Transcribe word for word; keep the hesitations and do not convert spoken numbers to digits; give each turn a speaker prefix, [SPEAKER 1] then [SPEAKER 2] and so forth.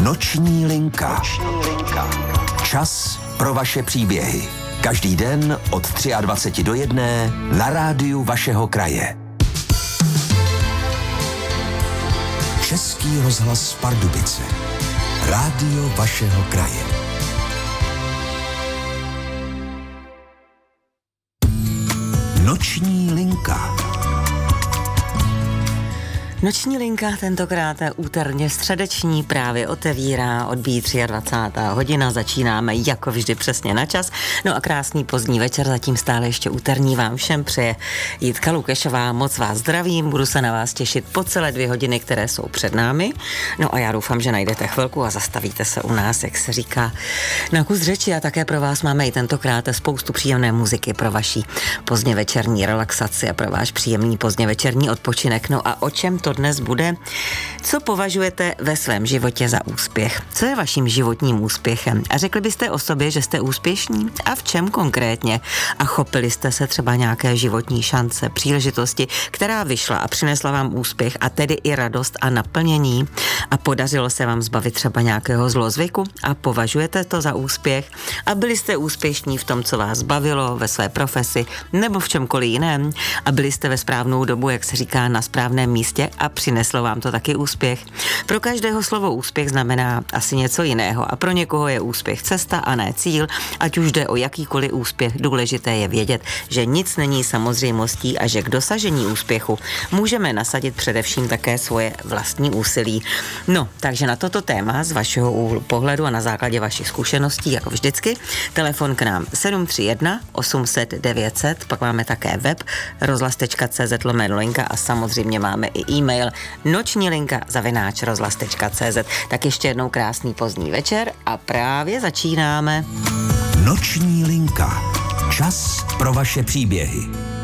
[SPEAKER 1] Noční linka. Noční linka. Čas pro vaše příběhy. Každý den od dvacet tři do jedné na rádiu vašeho kraje. Český rozhlas Pardubice. Rádio vašeho kraje. Noční linka.
[SPEAKER 2] Noční linka tentokrát úterně středeční právě otevírá, odbíjí dvacátá třetí hodina, začínáme jako vždy přesně na čas. No a krásný pozdní večer, zatím stále ještě úterní vám všem přeje Jitka Lukešová, moc vás zdravím, budu se na vás těšit po celé dvě hodiny, které jsou před námi. No a já doufám, že najdete chvilku a zastavíte se u nás, jak se říká, na kus řeči, a také pro vás máme i tentokrát spoustu příjemné muziky pro vaší pozdně večerní relaxaci a pro váš příjemný pozdně večerní odpočinek. No a o čem to dnes bude? Co považujete ve svém životě za úspěch? Co je vaším životním úspěchem? A řekli byste o sobě, že jste úspěšní? A v čem konkrétně? A chopili jste se třeba nějaké životní šance, příležitosti, která vyšla a přinesla vám úspěch, a tedy i radost a naplnění? A podařilo se vám zbavit třeba nějakého zlozvyku? A považujete to za úspěch? A byli jste úspěšní v tom, co vás bavilo, ve své profesi nebo v čemkoliv jiném? A byli jste ve správnou dobu, jak se říká, na správném místě a přineslo vám to taky úspěch? Pro každého slovo úspěch znamená asi něco jiného a pro někoho je úspěch cesta a ne cíl. Ať už jde o jakýkoliv úspěch, důležité je vědět, že nic není samozřejmostí a že k dosažení úspěchu můžeme nasadit především také svoje vlastní úsilí. No, takže na toto téma z vašeho úhlu pohledu a na základě vašich zkušeností, jako vždycky, telefon k nám sedm tři jedna osm set devět set, pak máme také web rozhlas tečka cé zet lomeno linka a samozřejmě máme i e-mail noční linka zavináč rozhlas tečka cé zet. Tak ještě jednou krásný pozdní večer a právě začínáme.
[SPEAKER 1] Noční linka. Čas pro vaše příběhy.